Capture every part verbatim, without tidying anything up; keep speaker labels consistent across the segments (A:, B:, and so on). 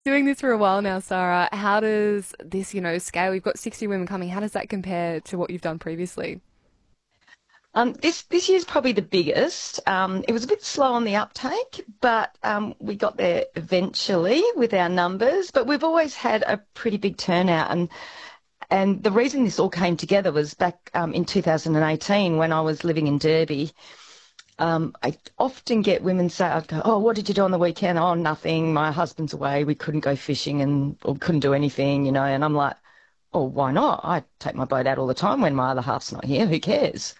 A: Doing this for a while now, Sarah. How does this, you know, scale? You've got sixty women coming. How does that compare to what you've done previously?
B: Um, this this year's probably the biggest. Um, it was a bit slow on the uptake, but um, we got there eventually with our numbers. But we've always had a pretty big turnout, and and the reason this all came together was back um, in two thousand eighteen when I was living in Derby. Um, I often get women say, I'd go, "Oh, what did you do on the weekend?" "Oh, nothing. My husband's away. We couldn't go fishing and or couldn't do anything, you know." And I'm like, "Oh, why not? I take my boat out all the time when my other half's not here. Who cares?"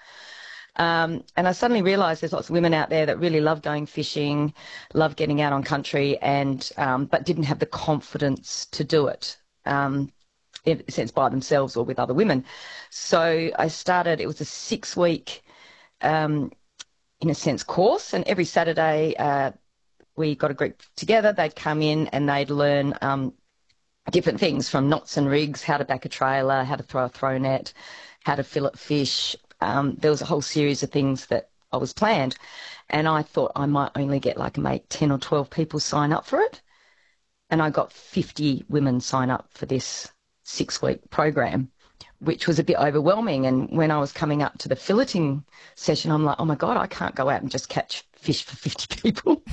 B: Um, and I suddenly realised there's lots of women out there that really love going fishing, love getting out on country, and um, but didn't have the confidence to do it, um, in a sense by themselves or with other women. So I started. It was a six-week, um, in a sense, course, and every Saturday uh, we got a group together. They'd come in and they'd learn um, different things from knots and rigs, how to back a trailer, how to throw a throw net, how to fillet fish. Um, there was a whole series of things that I was planned, and I thought I might only get like make ten or twelve people sign up for it, and I got fifty women sign up for this six-week program, which was a bit overwhelming. And when I was coming up to the filleting session, I'm like, oh my God, I can't go out and just catch fish for fifty people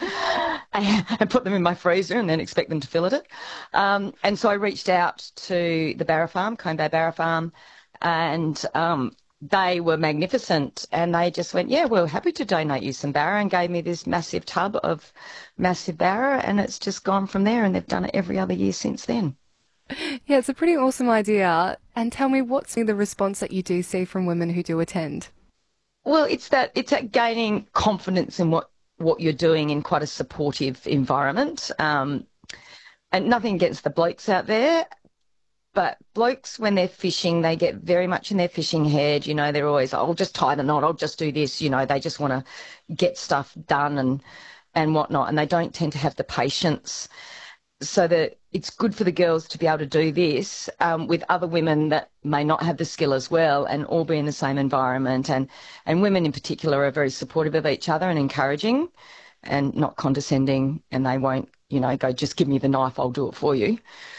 B: and, and put them in my freezer and then expect them to fillet it. Um, and so I reached out to the Barra Farm, Combe Bay Barra Farm, and um, they were magnificent, and they just went, yeah, we're happy to donate you some barra, and gave me this massive tub of massive barra, and it's just gone from there, and they've done it every other year since then.
A: Yeah, it's a pretty awesome idea. And tell me, what's the response that you do see from women who do attend?
B: Well, it's that it's that gaining confidence in what what you're doing in quite a supportive environment. Um, and nothing against the blokes out there, but blokes, when they're fishing, they get very much in their fishing head. You know, they're always, I'll just tie the knot, I'll just do this. You know, they just want to get stuff done and and whatnot, and they don't tend to have the patience. So that it's good for the girls to be able to do this um, with other women that may not have the skill as well, and all be in the same environment. And and women in particular are very supportive of each other and encouraging, and not condescending. And they won't, you know, go, just give me the knife, I'll do it for you.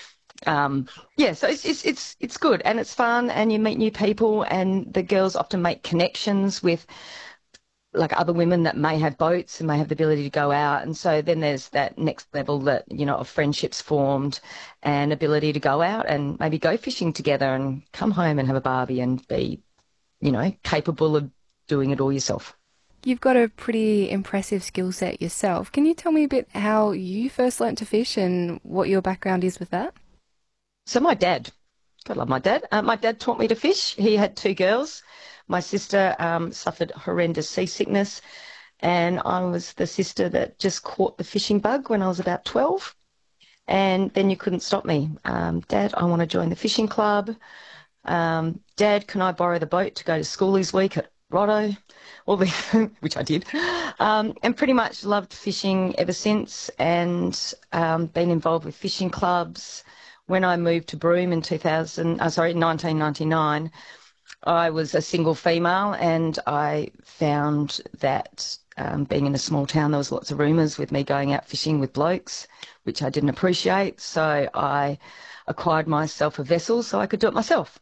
B: Um, yeah, so it's, it's it's it's good, and it's fun, and you meet new people, and the girls often make connections with like other women that may have boats and may have the ability to go out. And so then there's that next level that, you know, of friendships formed and ability to go out and maybe go fishing together and come home and have a barbie and be, you know, capable of doing it all yourself.
A: You've got a pretty impressive skill set yourself. Can you tell me a bit how you first learnt to fish and what your background is with that?
B: So my dad, God love my dad. Uh, my dad taught me to fish. He had two girls. My sister um, suffered horrendous seasickness, and I was the sister that just caught the fishing bug when I was about twelve. And then you couldn't stop me. Um, Dad, I want to join the fishing club. Um, Dad, can I borrow the boat to go to schoolies week at Rotto? All the, which I did. Um, and pretty much loved fishing ever since, and um, been involved with fishing clubs. When I moved to Broome in two thousand, uh, sorry, nineteen ninety-nine, I was a single female, and I found that um, being in a small town, there was lots of rumours with me going out fishing with blokes, which I didn't appreciate. So I acquired myself a vessel so I could do it myself.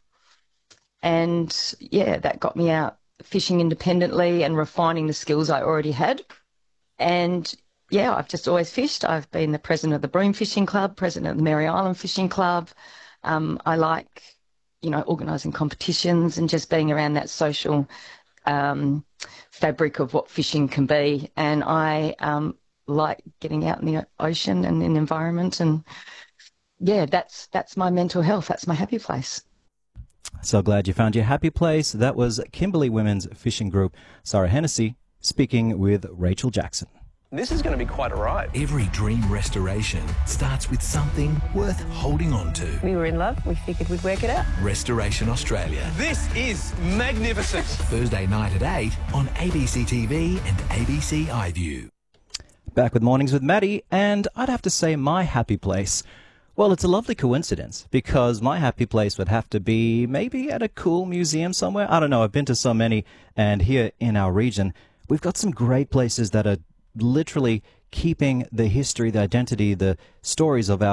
B: And yeah, that got me out fishing independently and refining the skills I already had. And yeah, I've just always fished. I've been the president of the Broome Fishing Club, president of the Mary Island Fishing Club. Um, I like, you know, organising competitions and just being around that social um, fabric of what fishing can be. And I um, like getting out in the ocean and in the environment. And yeah, that's that's my mental health. That's my happy place.
C: So glad you found your happy place. That was Kimberley Women's Fishing Group. Sarah Hennessy speaking with Rachel Jackson.
D: This is going to be quite a ride.
E: Every dream restoration starts with something worth holding on to.
F: We were in love. We figured we'd work it out.
E: Restoration Australia.
D: This is magnificent.
E: Thursday night at eight on A B C T V and A B C iView.
C: Back with Mornings with Maddie, and I'd have to say my happy place. Well, it's a lovely coincidence, because my happy place would have to be maybe at a cool museum somewhere. I don't know, I've been to so many, and here in our region, we've got some great places that are literally keeping the history, the identity, the stories of our